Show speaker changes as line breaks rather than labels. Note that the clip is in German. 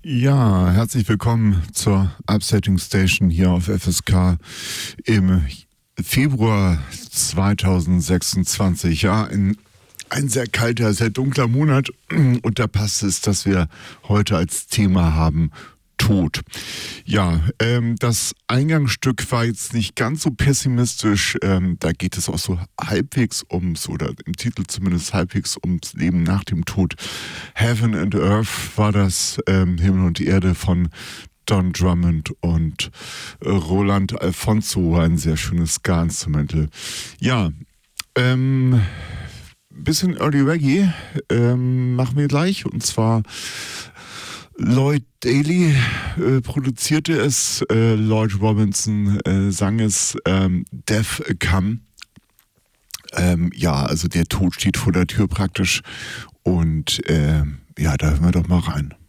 Ja, herzlich willkommen zur Upsetting Station hier auf FSK im Februar 2026. Ja, ein sehr kalter, sehr dunkler Monat und da passt es, dass wir heute als Thema haben Tod. Ja, das Eingangsstück war jetzt nicht ganz so pessimistisch. Da geht es auch so halbwegs oder im Titel zumindest halbwegs ums Leben nach dem Tod. Heaven and Earth war das, Himmel und Erde von Don Drummond und Roland Alfonso, ein sehr schönes Ska-Instrumental. Ja, bisschen Early Reggae machen wir gleich, und zwar Lloyd Daly produzierte es, Lloyd Robinson sang es, Death Come. Ja, also der Tod steht vor der Tür praktisch, und ja, da hören wir doch mal rein.